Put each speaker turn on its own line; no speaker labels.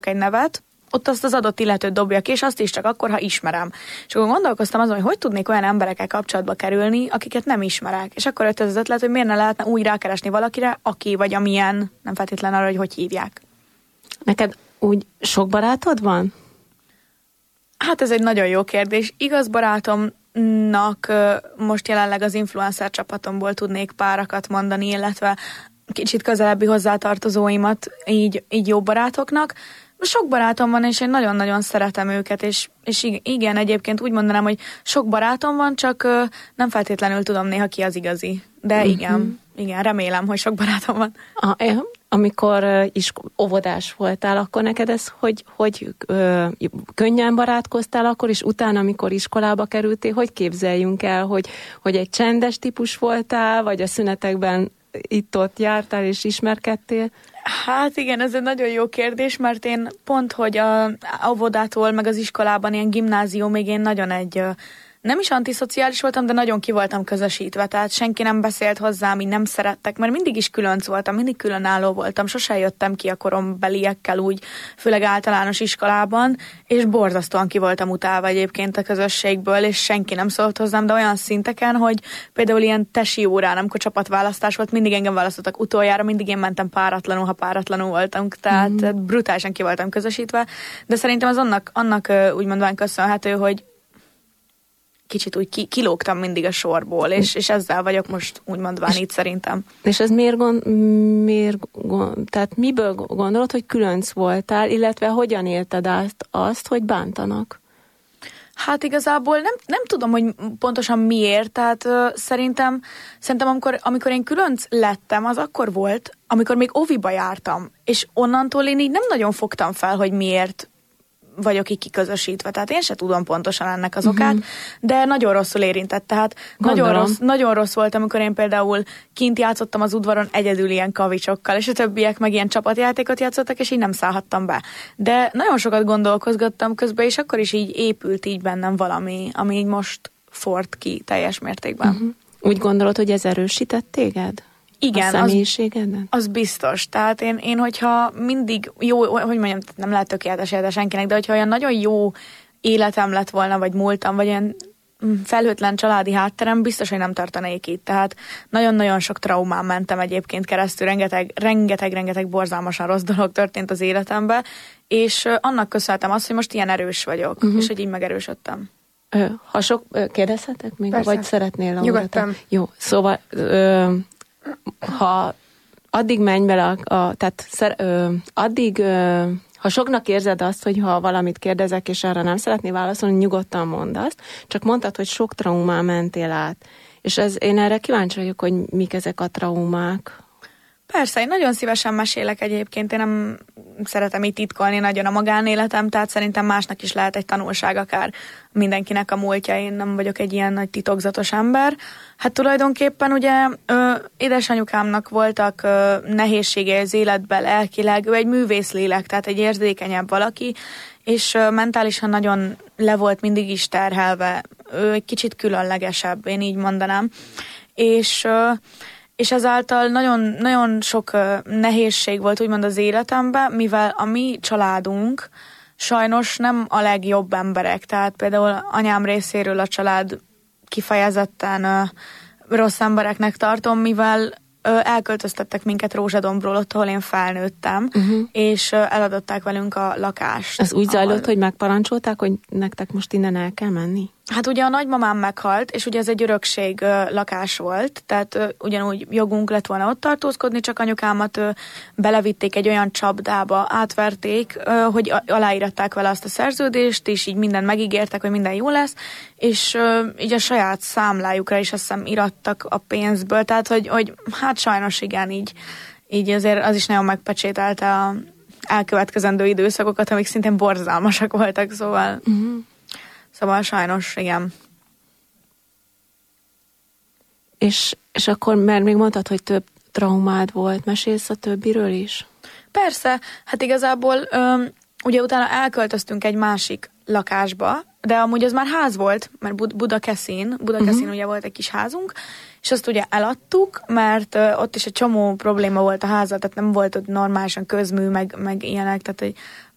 egy nevet, ott azt az adott illetőt dobja ki, és azt is csak akkor, ha ismerem. És akkor gondolkoztam azon, hogy tudnék olyan emberekkel kapcsolatba kerülni, akiket nem ismerek. És akkor jött az ötlet, hogy miért ne lehetne úgy rákeresni valakire, aki vagy amilyen, nem feltétlenül arra, hogy hívják.
Neked úgy sok barátod van?
Hát ez egy nagyon jó kérdés. Igaz barátomnak most jelenleg az influencer csapatomból tudnék párakat mondani, illetve kicsit közelebbi hozzátartozóimat így jó barátoknak. Sok barátom van, és én nagyon-nagyon szeretem őket, és igen, egyébként úgy mondanám, hogy sok barátom van, csak nem feltétlenül tudom néha ki az igazi. De igen, remélem, hogy sok barátom van.
Amikor óvodás voltál, akkor neked ez, hogy könnyen barátkoztál akkor, és utána, amikor iskolába kerültél, hogy képzeljünk el, hogy egy csendes típus voltál, vagy a szünetekben itt-ott jártál és ismerkedtél?
Hát igen, ez egy nagyon jó kérdés, mert én pont, hogy a óvodától, meg az iskolában, ilyen gimnáziumig én nagyon nem is antiszociális voltam, de nagyon ki voltam közösítve, tehát senki nem beszélt hozzám, így nem szerettek, mert mindig is különc voltam, mindig különálló voltam, sosem jöttem ki a korombeliekkel úgy, főleg általános iskolában, és borzasztóan ki voltam utálva egyébként a közösségből, és senki nem szólt hozzám, de olyan szinteken, hogy például ilyen tesi órán, amikor csapatválasztás volt, mindig engem választottak utoljára, mindig én mentem páratlanul, ha páratlanul voltam, tehát brutálisan ki voltam közösítve, de szerintem az annak úgy mondván köszönhető, hogy kicsit úgy kilógtam mindig a sorból, és ezzel vagyok most úgy mondván itt szerintem.
És ez tehát miből gondolod, hogy különc voltál, illetve hogyan élted át azt, hogy bántanak?
Hát igazából nem tudom, hogy pontosan miért, tehát szerintem amikor én különc lettem, az akkor volt, amikor még óviba jártam, és onnantól én így nem nagyon fogtam fel, hogy miért vagyok így kiközösítve. Tehát én se tudom pontosan ennek az okát, de nagyon rosszul érintett. Tehát nagyon rossz volt, amikor én például kint játszottam az udvaron egyedül ilyen kavicsokkal, és a többiek meg ilyen csapatjátékot játszottak, és így nem szállhattam be. De nagyon sokat gondolkozgattam közben, és akkor is így épült így bennem valami, ami így most ford ki teljes mértékben.
Úgy gondolod, hogy ez erősített téged?
Igen,
a személyiségeden?
Az biztos. Tehát én, hogyha mindig jó, hogy mondjam, nem lehet tökéletes élete senkinek, de hogyha olyan nagyon jó életem lett volna, vagy múltam, vagy olyan felhőtlen családi hátterem, biztos, hogy nem tartanék itt. Tehát nagyon-nagyon sok traumán mentem egyébként keresztül, rengeteg borzalmasan rossz dolog történt az életemben, és annak köszönhetem azt, hogy most ilyen erős vagyok, és hogy így megerősödtem.
Ha sok, kérdezhetek még?
Persze.
Vagy szeretnél?
Nyugodtan.
Jó, szóval ha addig menj bele, ha soknak érzed azt, hogy ha valamit kérdezek, és arra nem szeretnél válaszolni, nyugodtan mondd azt, csak mondtad, hogy sok traumán mentél át. És én erre kíváncsi vagyok, hogy mik ezek a traumák.
Persze, én nagyon szívesen mesélek egyébként, én nem szeretem itt titkolni nagyon a magánéletem, tehát szerintem másnak is lehet egy tanulság akár mindenkinek a múltja, én nem vagyok egy ilyen nagy titokzatos ember. Hát tulajdonképpen ugye édesanyukámnak voltak nehézségei az életben lelkileg, ő egy művészlélek, tehát egy érzékenyebb valaki, és mentálisan nagyon le volt mindig is terhelve, ő egy kicsit különlegesebb, én így mondanám, és ezáltal nagyon, nagyon sok nehézség volt úgymond az életemben, mivel a mi családunk sajnos nem a legjobb emberek. Tehát például anyám részéről a család kifejezetten rossz embereknek tartom, mivel elköltöztettek minket Rózsadombról, ott, ahol én felnőttem, és eladották velünk a lakást.
Ez úgy zajlott, hogy megparancsolták, hogy nektek most innen el kell menni?
Hát ugye a nagymamám meghalt, és ugye ez egy örökség lakás volt, tehát ugyanúgy jogunk lett volna ott tartózkodni, csak anyukámat belevitték egy olyan csapdába, átverték, hogy aláíratták vele azt a szerződést, és így mindent megígértek, hogy minden jó lesz, és így a saját számlájukra is azt hiszem irattak a pénzből, tehát hogy hát sajnos igen, így azért az is nagyon megpecsételte a elkövetkezendő időszakokat, amik szintén borzalmasak voltak, szóval... Szóval sajnos, igen.
És akkor, mert még mondtad, hogy több traumád volt, mesélsz a többiről is?
Persze, hát igazából ugye utána elköltöztünk egy másik lakásba, de amúgy az már ház volt, mert Budakeszin ugye volt egy kis házunk, és azt ugye eladtuk, mert ott is egy csomó probléma volt a házzal, tehát nem volt ott normálisan közmű, meg ilyenek, tehát hogy